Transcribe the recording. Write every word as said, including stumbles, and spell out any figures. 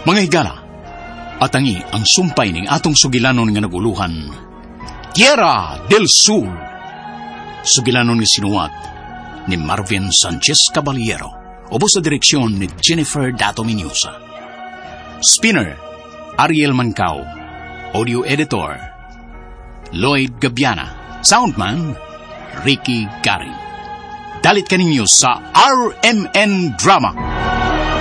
Mga higala, atangi ang sumpay ning atong sugilanon nga naguluhan, Tierra del Sur. Sugilanon nga sinuwat ni Marvin Sanchez Caballero, ubos sa direksyon ni Jennifer Dato Minyosa. Spinner, Ariel Mancao. Audio editor, Lloyd Gabiana. Soundman, Ricky Garin. Dalit kaninyo sa R M N Drama.